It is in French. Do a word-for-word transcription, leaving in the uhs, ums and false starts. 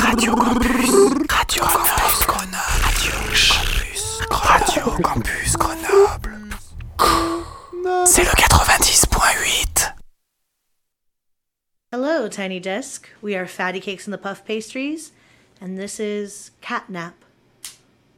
Radio Campus. Radio Campus Grenoble. Radio Campus Grenoble. C'est le quatre-vingt-dix point huit. Hello, Tiny Desk. We are Fatty Cakes and the Puff Pastries, and this is Catnap.